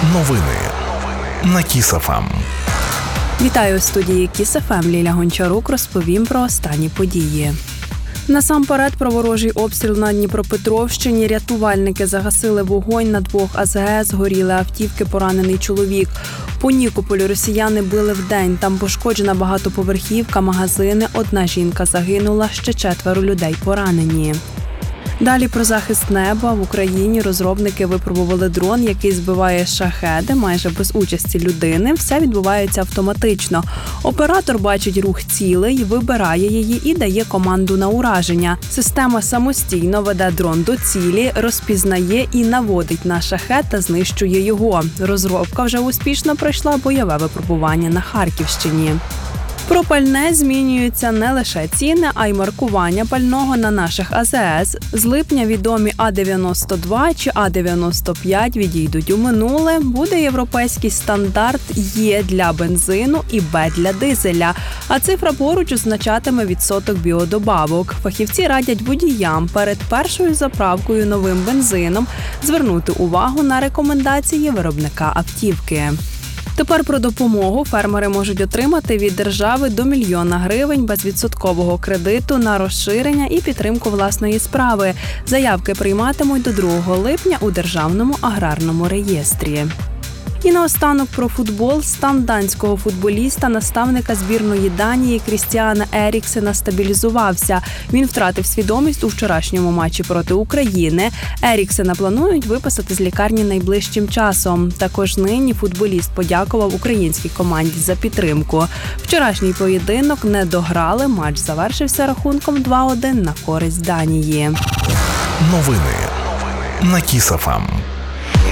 Новини на Kiss FM. Вітаю у студії Kiss FM. Ліля Гончарук розповім про останні події. Насамперед про ворожий обстріл на Дніпропетровщині. Рятувальники загасили вогонь на 2 АЗС, горіли автівки, поранений чоловік. По Нікополю росіяни били вдень. Там пошкоджена багатоповерхівка, магазини. 1 жінка загинула, ще 4 людей поранені. Далі про захист неба. В Україні розробники випробували дрон, який збиває шахеди майже без участі людини. Все відбувається автоматично. Оператор бачить рух цілей, вибирає її і дає команду на ураження. Система самостійно веде дрон до цілі, розпізнає і наводить на шахед та знищує його. Розробка вже успішно пройшла бойове випробування на Харківщині. Про пальне змінюються не лише ціни, а й маркування пального на наших АЗС. З липня відомі А-92 чи А-95 відійдуть у минуле. Буде європейський стандарт Є для бензину і Б для дизеля. А цифра поруч означатиме відсоток біодобавок. Фахівці радять водіям перед першою заправкою новим бензином звернути увагу на рекомендації виробника автівки. Тепер про допомогу фермери можуть отримати від держави до 1 мільйона гривень безвідсоткового кредиту на розширення і підтримку власної справи. Заявки прийматимуть до 2 липня у Державному аграрному реєстрі. І наостанок про футбол. Стан данського футболіста, наставника збірної Данії Крістіана Еріксена стабілізувався. Він втратив свідомість у вчорашньому матчі проти України. Еріксена планують виписати з лікарні найближчим часом. Також нині футболіст подякував українській команді за підтримку. Вчорашній поєдинок не дограли, матч завершився рахунком 2-1 на користь Данії. Новини на Kiss FM.